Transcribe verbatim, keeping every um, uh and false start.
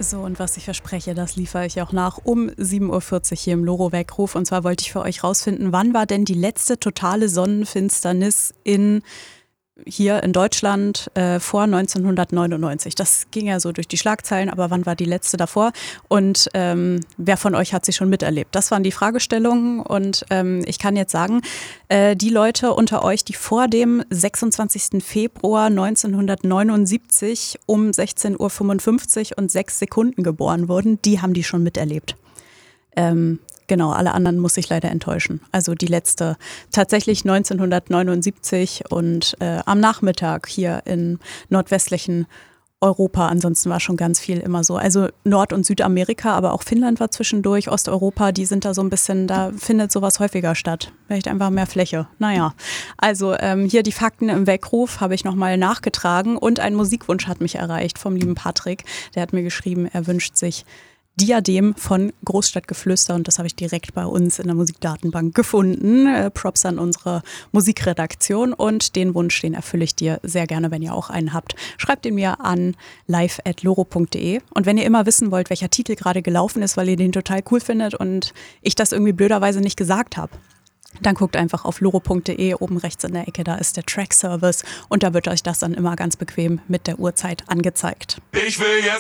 So, und was ich verspreche, das liefere ich auch nach um sieben Uhr vierzig hier im Loro-Weckruf. Und zwar wollte ich für euch rausfinden, wann war denn die letzte totale Sonnenfinsternis in hier in Deutschland äh, vor neunzehnhundertneunundneunzig. Das ging ja so durch die Schlagzeilen, aber wann war die letzte davor? Und ähm, wer von euch hat sie schon miterlebt? Das waren die Fragestellungen und ähm, ich kann jetzt sagen, äh, die Leute unter euch, die vor dem sechsundzwanzigsten Februar neunzehnhundertneunundsiebzig um sechzehn Uhr fünfundfünfzig und sechs Sekunden geboren wurden, die haben die schon miterlebt. Ähm, Genau, alle anderen muss ich leider enttäuschen. Also die letzte tatsächlich neunzehnhundertneunundsiebzig und äh, am Nachmittag hier in nordwestlichen Europa. Ansonsten war schon ganz viel immer so. Also Nord- und Südamerika, aber auch Finnland war zwischendurch, Osteuropa, die sind da so ein bisschen, da findet sowas häufiger statt. Vielleicht einfach mehr Fläche. Naja, also ähm, hier die Fakten im Weckruf habe ich nochmal nachgetragen und ein Musikwunsch hat mich erreicht vom lieben Patrick. Der hat mir geschrieben, er wünscht sich Diadem von Großstadtgeflüster und das habe ich direkt bei uns in der Musikdatenbank gefunden. Äh, Props an unsere Musikredaktion und den Wunsch, den erfülle ich dir sehr gerne, wenn ihr auch einen habt. Schreibt ihn mir an live at loro punkt de und wenn ihr immer wissen wollt, welcher Titel gerade gelaufen ist, weil ihr den total cool findet und ich das irgendwie blöderweise nicht gesagt habe, dann guckt einfach auf loro punkt de, oben rechts in der Ecke, da ist der Track-Service und da wird euch das dann immer ganz bequem mit der Uhrzeit angezeigt. Ich will jetzt